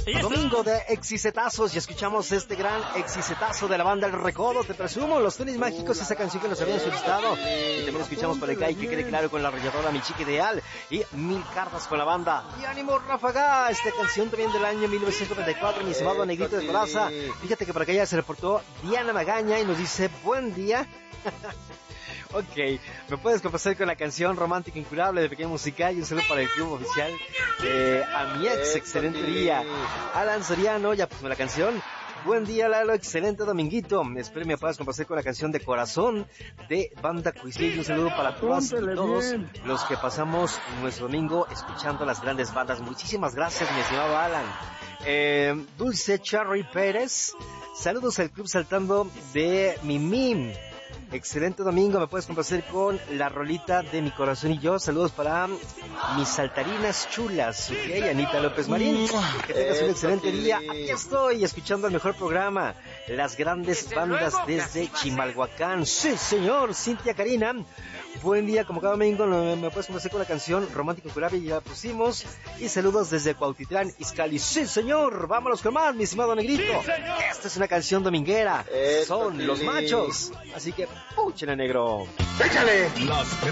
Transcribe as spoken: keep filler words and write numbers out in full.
Domingo de exicetazos y escuchamos este gran exicetazo de la banda El Recodo, te presumo, Los Tenis Mágicos, esa canción que nos habían solicitado. Y también escuchamos por acá y que quede claro con la arrolladora Mi Chica Ideal y Mil Cartas con la banda Y Ánimo Ráfaga, esta canción también del año mil novecientos noventa y cuatro, mi estimado Negrito de Coraza. Fíjate que por acá ya se reportó Diana Magaña y nos dice buen día. Ok, me puedes complacer con la canción Romántica Incurable de Pequeña Musical y un saludo para el club oficial eh, a mi ex, excelente día. Alan Soriano, ya puso la canción. Buen día, Lalo, excelente dominguito. Espero me puedas complacer con la canción de Corazón de Banda Cuisil y un saludo para todas y todos los que pasamos nuestro domingo escuchando las grandes bandas. Muchísimas gracias, mi estimado Alan. Eh, Dulce Cherry Pérez, saludos al club saltando de Mimim. Excelente domingo, me puedes complacer con la rolita de Mi Corazón y Yo. Saludos para mis saltarinas chulas, ok, Anita López Marín. Que tengas un excelente día. Aquí estoy, escuchando el mejor programa, las grandes bandas desde Chimalhuacán. Sí, señor, Cintia Karina. Buen día, como cada domingo, me puedes complacer con la canción Romántico Incurable, ya la pusimos. Y saludos desde Cuautitlán, Izcalli. Sí, señor, vámonos con más, mi estimado Negrito. Sí, esta es una canción dominguera. Son Los Machos. Así que, púchale, negro. ¡Échale! Las